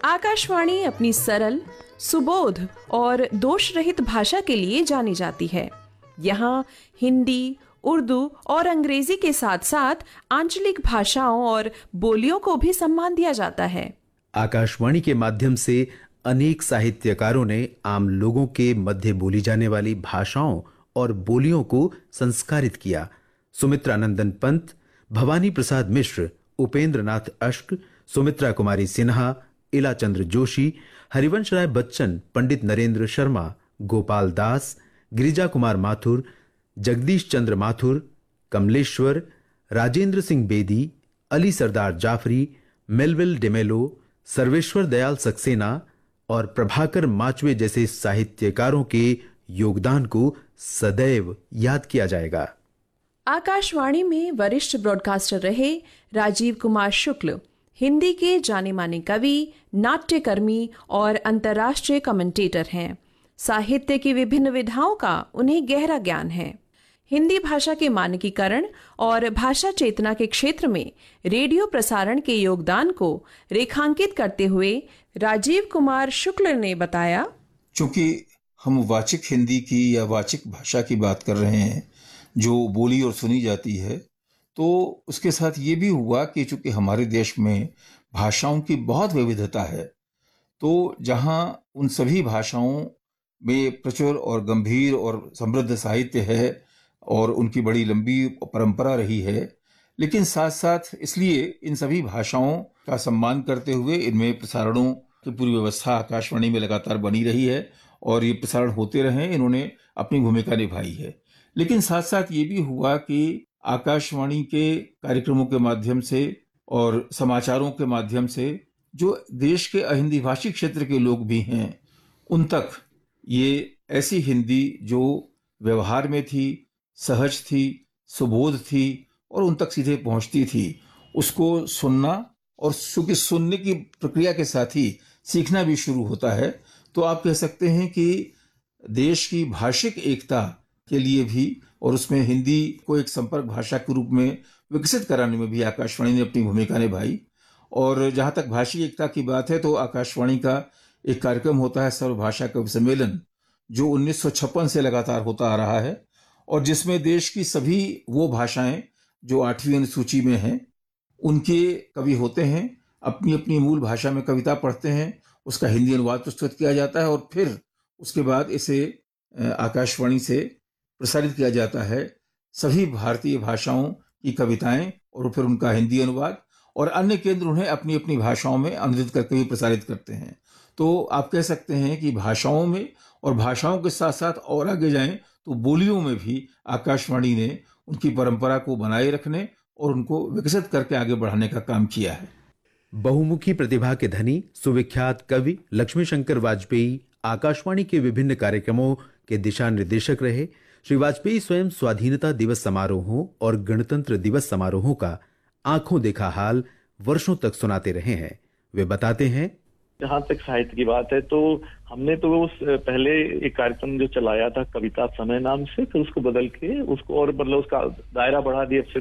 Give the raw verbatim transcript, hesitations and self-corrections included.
आकाशवाणी अपनी सरल, सुबोध और दोष रहित भाषा के लिए जानी जाती है। यहाँ हिंदी, उर्दू और अंग्रेजी के साथ साथ आंचलिक भाषाओं और बोलियों को भी सम्मान दिया जाता है। आकाशवाणी के माध्यम से अनेक साहित्यकारों ने आम लोगों के मध्य बोली जाने वाली भाषाओं और बोलियों को संस्कारित किया। सुमित्रा नंदन पंत, भवानी प्रसाद मिश्र, उपेंद्र नाथ अश्क, सुमित्रा कुमारी सिन्हा, इला चंद्र जोशी, हरिवंश राय बच्चन, पंडित नरेंद्र शर्मा, गोपाल दास, गिरिजा कुमार माथुर, जगदीश चंद्र माथुर, कमलेश्वर, राजेंद्र सिंह बेदी, अली सरदार जाफरी, मेलविल डेमेलो, सर्वेश्वर दयाल सक्सेना और प्रभाकर माचवे जैसे साहित्यकारों के योगदान को सदैव याद किया जाएगा। आकाशवाणी में वरिष्ठ ब्रॉडकास्टर रहे राजीव कुमार शुक्ल हिंदी के जाने माने कवि, नाट्यकर्मी और अंतर्राष्ट्रीय कमेंटेटर हैं। साहित्य की विभिन्न विधाओं का उन्हें गहरा ज्ञान है। हिंदी भाषा के मानकीकरण और भाषा चेतना के क्षेत्र में रेडियो प्रसारण के योगदान को रेखांकित करते हुए राजीव कुमार शुक्ल ने बताया, चूंकि हम वाचिक हिंदी की या वाचिक भाषा की बात कर रहे हैं जो बोली और सुनी जाती है, तो उसके साथ ये भी हुआ कि चूंकि हमारे देश में भाषाओं की बहुत विविधता है, तो जहाँ उन सभी भाषाओं में प्रचुर और गंभीर और समृद्ध साहित्य है और उनकी बड़ी लंबी परंपरा रही है, लेकिन साथ साथ इसलिए इन सभी भाषाओं का सम्मान करते हुए इनमें प्रसारणों की पूरी व्यवस्था आकाशवाणी में लगातार बनी रही है और ये प्रसारण होते रहे, इन्होंने अपनी भूमिका निभाई है। लेकिन साथ साथ ये भी हुआ कि आकाशवाणी के कार्यक्रमों के माध्यम से और समाचारों के माध्यम से जो देश के अहिंदी भाषी क्षेत्र के लोग भी हैं, उन तक ये ऐसी हिंदी जो व्यवहार में थी, सहज थी, सुबोध थी और उन तक सीधे पहुंचती थी, उसको सुनना और चूंकि सुनने की प्रक्रिया के साथ ही सीखना भी शुरू होता है, तो आप कह सकते हैं कि देश की भाषिक एकता के लिए भी और उसमें हिंदी को एक संपर्क भाषा के रूप में विकसित कराने में भी आकाशवाणी ने अपनी भूमिका निभाई। और जहां तक भाषिक एकता की बात है, तो आकाशवाणी का एक कार्यक्रम होता है सर्वभाषा कवि सम्मेलन, जो उन्नीस सौ छप्पन से लगातार होता आ रहा है और जिसमें देश की सभी वो भाषाएं जो आठवीं अनुसूची में हैं उनके कवि होते हैं, अपनी अपनी मूल भाषा में कविता पढ़ते हैं, उसका हिंदी अनुवाद प्रस्तुत किया जाता है और फिर उसके बाद इसे आकाशवाणी से प्रसारित किया जाता है। सभी भारतीय भाषाओं की कविताएं और फिर उनका हिंदी अनुवाद, और अन्य केंद्र उन्हें अपनी अपनी भाषाओं में अनुदित करके भी प्रसारित करते हैं। तो आप कह सकते हैं कि भाषाओं में और भाषाओं के साथ साथ और आगे जाएं तो बोलियों में भी आकाशवाणी ने उनकी परंपरा को बनाए रखने और उनको विकसित करके आगे बढ़ाने का काम किया है। बहुमुखी प्रतिभा के धनी सुविख्यात कवि लक्ष्मी शंकर वाजपेयी आकाशवाणी के विभिन्न कार्यक्रमों के दिशा निर्देशक रहे। श्री वाजपेयी स्वयं स्वाधीनता दिवस समारोहों और गणतंत्र दिवस समारोहों का आंखों देखा हाल वर्षों तक सुनाते रहे हैं। वे बताते हैं, जहाँ तक साहित्य की बात है तो हमने तो उस पहले एक कार्यक्रम जो चलाया था कविता समय नाम से, फिर उसको बदल के उसको और मतलब उसका दायरा बढ़ा दिया, फिर